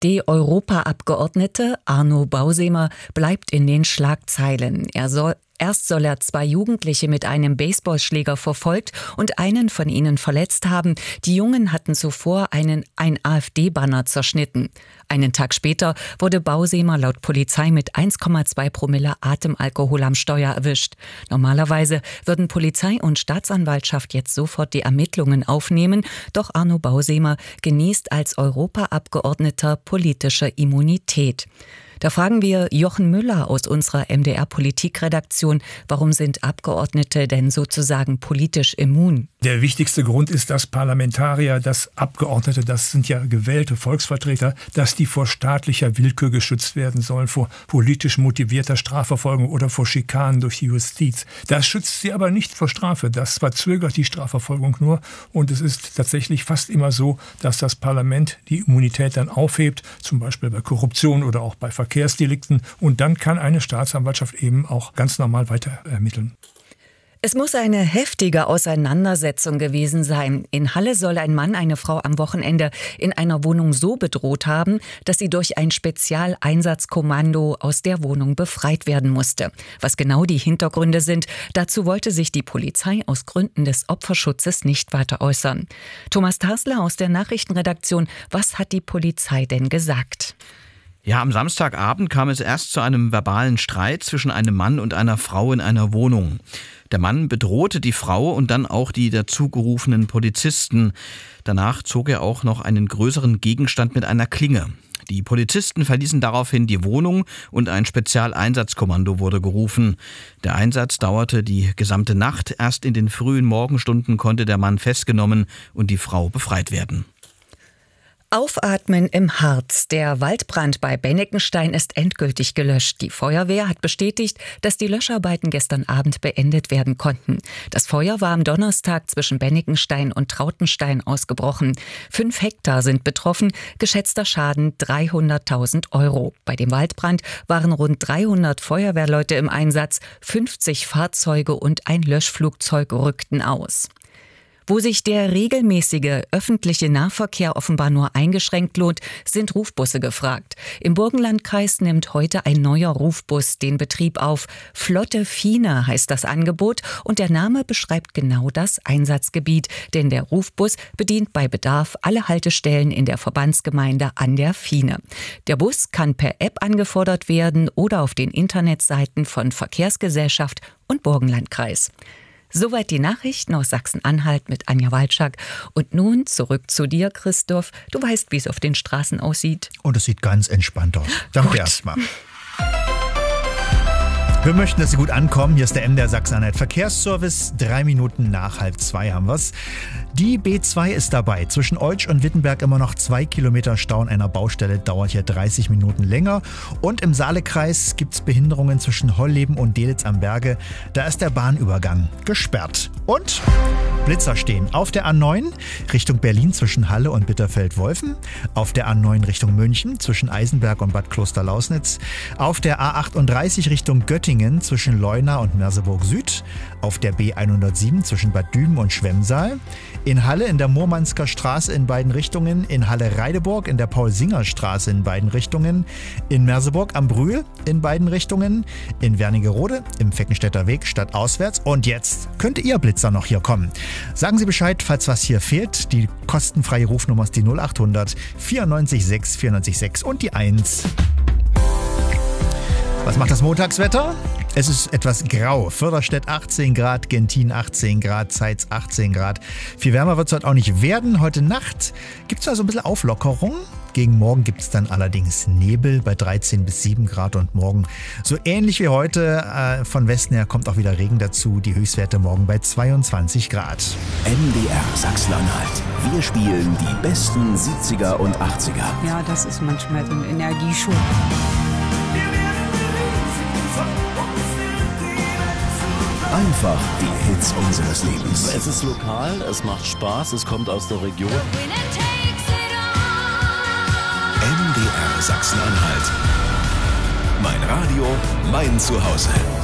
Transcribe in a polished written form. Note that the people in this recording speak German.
AfD-Europaabgeordnete Arno Bausemer bleibt in den Schlagzeilen. Erst soll er 2 Jugendliche mit einem Baseballschläger verfolgt und einen von ihnen verletzt haben. Die Jungen hatten zuvor ein AfD-Banner zerschnitten. Einen Tag später wurde Bausemer laut Polizei mit 1,2 Promille Atemalkohol am Steuer erwischt. Normalerweise würden Polizei und Staatsanwaltschaft jetzt sofort die Ermittlungen aufnehmen. Doch Arno Bausemer genießt als Europaabgeordneter politische Immunität. Da fragen wir Jochen Müller aus unserer MDR-Politikredaktion, warum sind Abgeordnete denn sozusagen politisch immun? Der wichtigste Grund ist, dass Parlamentarier, dass Abgeordnete, das sind ja gewählte Volksvertreter, dass die vor staatlicher Willkür geschützt werden sollen, vor politisch motivierter Strafverfolgung oder vor Schikanen durch die Justiz. Das schützt sie aber nicht vor Strafe. Das verzögert die Strafverfolgung nur. Und es ist tatsächlich fast immer so, dass das Parlament die Immunität dann aufhebt, zum Beispiel bei Korruption oder auch bei Verkehrsdelikten. Und dann kann eine Staatsanwaltschaft eben auch ganz normal weiter ermitteln. Es muss eine heftige Auseinandersetzung gewesen sein. In Halle soll ein Mann eine Frau am Wochenende in einer Wohnung so bedroht haben, dass sie durch ein Spezialeinsatzkommando aus der Wohnung befreit werden musste. Was genau die Hintergründe sind, dazu wollte sich die Polizei aus Gründen des Opferschutzes nicht weiter äußern. Thomas Tarsler aus der Nachrichtenredaktion, was hat die Polizei denn gesagt? Ja, am Samstagabend kam es erst zu einem verbalen Streit zwischen einem Mann und einer Frau in einer Wohnung. Der Mann bedrohte die Frau und dann auch die dazugerufenen Polizisten. Danach zog er auch noch einen größeren Gegenstand mit einer Klinge. Die Polizisten verließen daraufhin die Wohnung und ein Spezialeinsatzkommando wurde gerufen. Der Einsatz dauerte die gesamte Nacht. Erst in den frühen Morgenstunden konnte der Mann festgenommen und die Frau befreit werden. Aufatmen im Harz. Der Waldbrand bei Benneckenstein ist endgültig gelöscht. Die Feuerwehr hat bestätigt, dass die Löscharbeiten gestern Abend beendet werden konnten. Das Feuer war am Donnerstag zwischen Benneckenstein und Trautenstein ausgebrochen. 5 Hektar sind betroffen, geschätzter Schaden 300.000 €. Bei dem Waldbrand waren rund 300 Feuerwehrleute im Einsatz, 50 Fahrzeuge und ein Löschflugzeug rückten aus. Wo sich der regelmäßige öffentliche Nahverkehr offenbar nur eingeschränkt lohnt, sind Rufbusse gefragt. Im Burgenlandkreis nimmt heute ein neuer Rufbus den Betrieb auf. Flotte Fiene heißt das Angebot und der Name beschreibt genau das Einsatzgebiet. Denn der Rufbus bedient bei Bedarf alle Haltestellen in der Verbandsgemeinde an der Fiene. Der Bus kann per App angefordert werden oder auf den Internetseiten von Verkehrsgesellschaft und Burgenlandkreis. Soweit die Nachrichten aus Sachsen-Anhalt mit Anja Walczak. Und nun zurück zu dir, Christoph. Du weißt, wie es auf den Straßen aussieht. Und es sieht ganz entspannt aus. Danke erstmal. Wir möchten, dass Sie gut ankommen. Hier ist der MDR Sachsen-Anhalt Verkehrsservice. 3 Minuten nach 1:30 haben wir's. Die B2 ist dabei. Zwischen Oitsch und Wittenberg immer noch 2 Kilometer Stau an einer Baustelle. Dauert hier 30 Minuten länger. Und im Saalekreis gibt's Behinderungen zwischen Holleben und Delitzsch am Berge. Da ist der Bahnübergang gesperrt. Und Blitzer stehen auf der A9 Richtung Berlin zwischen Halle und Bitterfeld-Wolfen. Auf der A9 Richtung München zwischen Eisenberg und Bad Klosterlausnitz. Auf der A38 Richtung Göttingen zwischen Leuna und Merseburg Süd. Auf der B107 zwischen Bad Düben und Schwemmsaal. In Halle in der Murmansker Straße in beiden Richtungen. In Halle-Reideburg in der Paul-Singer-Straße in beiden Richtungen. In Merseburg am Brühl in beiden Richtungen. In Wernigerode im Feckenstädter Weg stadtauswärts. Und jetzt könnte Ihr Blitzer noch hier kommen. Sagen Sie Bescheid, falls was hier fehlt. Die kostenfreie Rufnummer ist die 0800 94 6 94 6 und die 1. Was macht das Montagswetter? Es ist etwas grau. Förderstedt 18 Grad, Gentin 18 Grad, Zeitz 18 Grad. Viel wärmer wird es heute auch nicht werden. Heute Nacht gibt es also ein bisschen Auflockerung. Gegen morgen gibt es dann allerdings Nebel bei 13 bis 7 Grad und morgen so ähnlich wie heute. Von Westen her kommt auch wieder Regen dazu. Die Höchstwerte morgen bei 22 Grad. MDR Sachsen-Anhalt. Wir spielen die besten 70er und 80er. Ja, das ist manchmal so ein Energieschub. Einfach die Hits unseres Lebens. Es ist lokal, es macht Spaß, es kommt aus der Region. MDR Sachsen-Anhalt. Mein Radio, mein Zuhause.